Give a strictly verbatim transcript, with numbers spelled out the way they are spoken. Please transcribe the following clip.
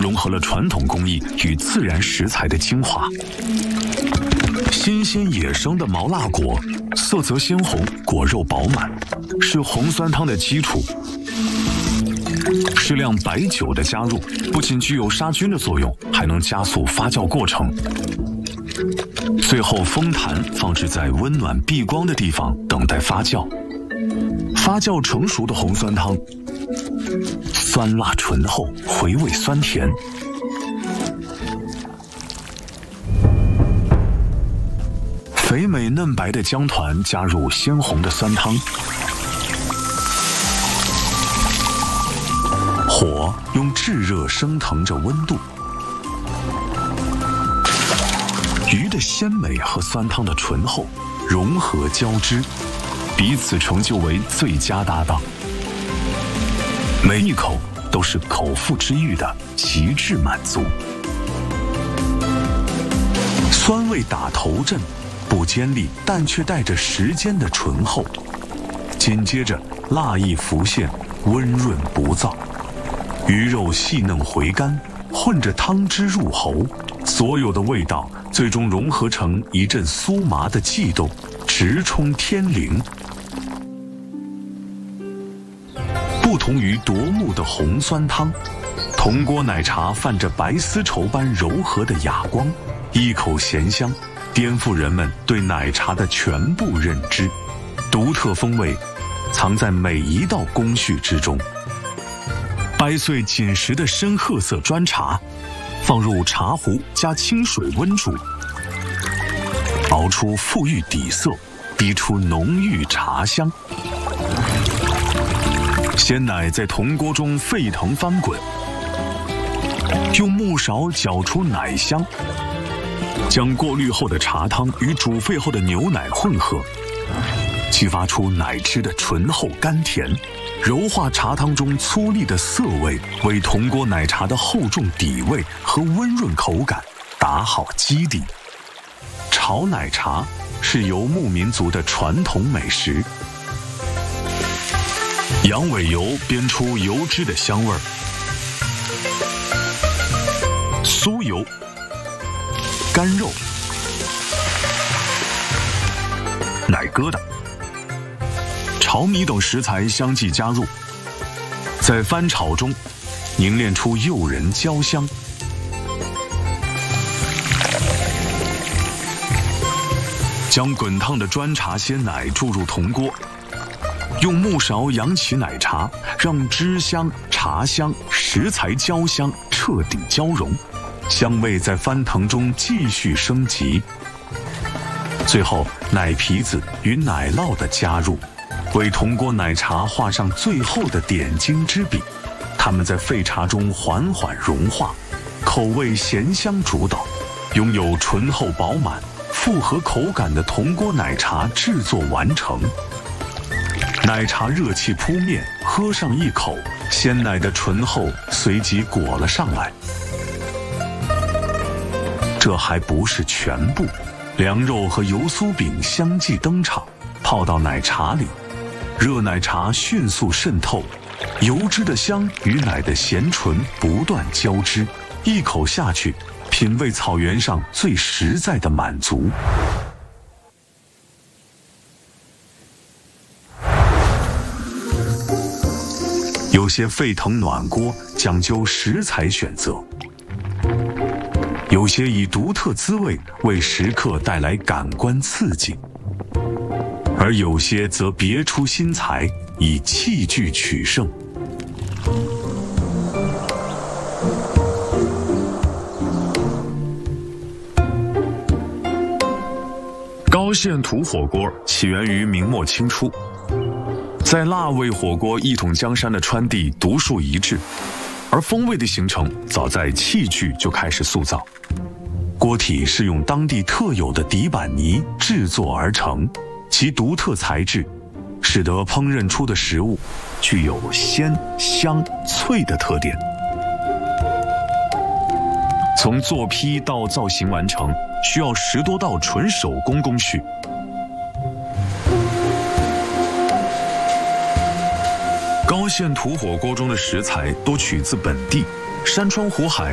融合了传统工艺与自然食材的精华。新鲜野生的毛辣果，色泽鲜红，果肉饱满，是红酸汤的基础。适量白酒的加入，不仅具有杀菌的作用，还能加速发酵过程。最后封坛，放置在温暖避光的地方，等待发酵。发酵成熟的红酸汤，酸辣醇厚，回味酸甜。肥美嫩白的姜团加入鲜红的酸汤，火用炙热升腾着温度。鱼的鲜美和酸汤的醇厚融合交织，彼此成就为最佳搭档。每一口都是口腹之欲的极致满足。酸味打头阵，不尖利但却带着时间的醇厚，紧接着辣意浮现，温润不燥，鱼肉细嫩回甘，混着汤汁入喉，所有的味道最终融合成一阵酥麻的悸动，直冲天灵。不同于夺目的红酸汤，铜锅奶茶泛着白丝绸般柔和的哑光，一口咸香颠覆人们对奶茶的全部认知，独特风味藏在每一道工序之中。掰碎紧实的深褐色砖茶，放入茶壶加清水温煮，熬出馥郁底色，逼出浓郁茶香。鲜奶在铜锅中沸腾翻滚，用木勺搅出奶香，将过滤后的茶汤与煮沸后的牛奶混合，激发出奶汁的醇厚甘甜，柔化茶汤中粗粝的涩味，为铜锅奶茶的厚重底味和温润口感打好基底。炒奶茶是游牧民族的传统美食，羊尾油煸出油脂的香味儿，酥油、干肉、奶疙瘩、炒米等食材相继加入，在翻炒中凝练出诱人焦香。将滚烫的砖茶鲜奶注入铜锅，用木勺扬起奶茶，让汁香、茶香、食材焦香彻底交融，香味在翻腾中继续升级。最后，奶皮子与奶酪的加入，为铜锅奶茶画上最后的点睛之笔。它们在沸茶中缓缓融化，口味咸香主导，拥有醇厚饱满、复合口感的铜锅奶茶制作完成。奶茶热气扑面，喝上一口，鲜奶的醇厚随即裹了上来。这还不是全部，凉肉和油酥饼相继登场，泡到奶茶里，热奶茶迅速渗透，油脂的香与奶的咸醇不断交织，一口下去，品味草原上最实在的满足。有些沸腾暖锅讲究食材选择，有些以独特滋味为食客带来感官刺激，而有些则别出心裁，以器具取胜。高线土火锅起源于明末清初，在辣味火锅一统江山的川地独树一帜，而风味的形成早在器具就开始塑造。锅体是用当地特有的底板泥制作而成，其独特材质使得烹饪出的食物具有鲜、香、脆的特点。从做坯到造型完成，需要十多道纯手工工序。高线土火锅中的食材都取自本地，山川湖海